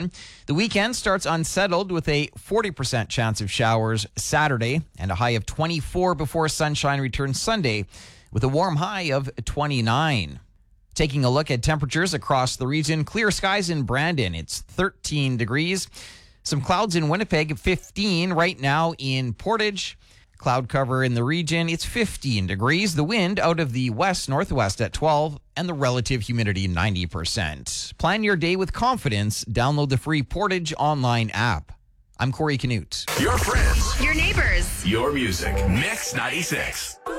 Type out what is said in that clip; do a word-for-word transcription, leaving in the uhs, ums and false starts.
again. The weekend starts unsettled with a forty percent chance of showers Saturday and a high of twenty-four before sunshine returns Sunday with a warm high of twenty-nine. Taking a look at temperatures across the region, clear skies in Brandon, it's thirteen degrees. Some clouds in Winnipeg, fifteen. Right now in Portage, cloud cover in the region, it's fifteen degrees. The wind out of the west-northwest at twelve, and the relative humidity ninety percent. Plan your day with confidence. Download the free Portage online app. I'm Corey Canute. Your friends. Your neighbors. Your music. Mix ninety-six.